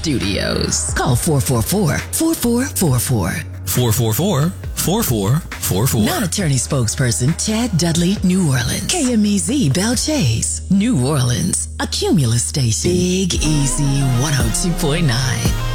Studios. Call 444-4444. 444-4444. Non-attorney spokesperson Chad Dudley, New Orleans. KMEZ Belle Chase, New Orleans. A Cumulus station. Big Easy 102.9.